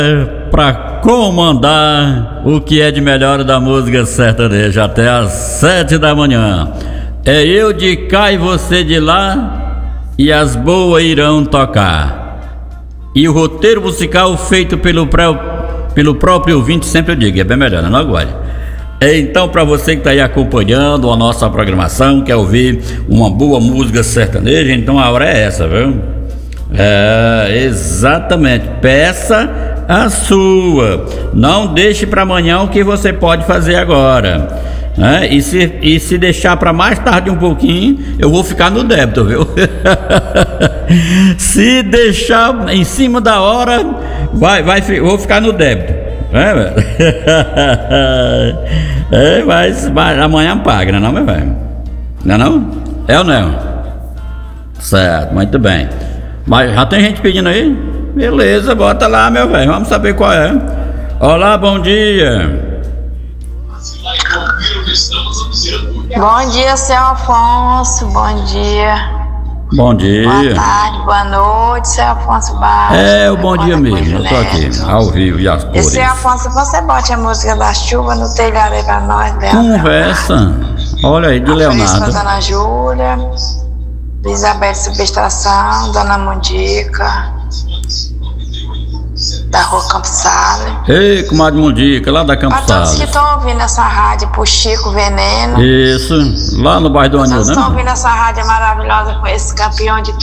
Para comandar o que é de melhor da música sertaneja até às 7 da manhã. É eu de cá e você de lá, e as boas irão tocar. E o roteiro musical feito pelo próprio ouvinte, sempre eu digo, é bem melhor, não agora. Então, para você que está aí acompanhando a nossa programação, quer ouvir uma boa música sertaneja, então a hora é essa, viu? Exatamente, peça a sua, não deixe para amanhã o que você pode fazer agora, né? E se deixar para mais tarde um pouquinho, eu vou ficar no débito, viu? Se deixar em cima da hora, vou ficar no débito, né? Mas amanhã paga, não é, meu velho? Não é não? É ou não? Certo, muito bem. Mas já tem gente pedindo aí? Beleza, bota lá, meu velho, vamos saber qual é. Olá, bom dia. Bom dia, seu Afonso, bom dia. Bom dia. Boa tarde, boa noite, seu Afonso Barros. O bom dia mesmo, eu tô aqui, ao vivo e às cores. E seu Afonso, você bote a música da chuva no telhado aí pra nós, Leonardo. Conversa, olha aí, de Leonardo. Dona Júlia, Isabel Subestação, Dona Mundica, da Rua Campos Sales. Ei, comadre Mundica, lá da Campos Sales. A todos que estão ouvindo essa rádio, pro Chico Veneno. Isso, lá no bairro do Anil, né? Todos estão ouvindo essa rádio maravilhosa com esse campeão de